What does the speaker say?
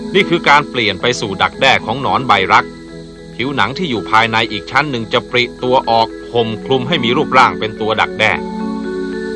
นี่คือการเปลี่ยนไปสู่ดักแด้ของหนอนใบรักผิวหนังที่อยู่ภายในอีกชั้นหนึ่งจะปริตัวออกห่มคลุมให้มีรูปร่างเป็นตัวดักแด้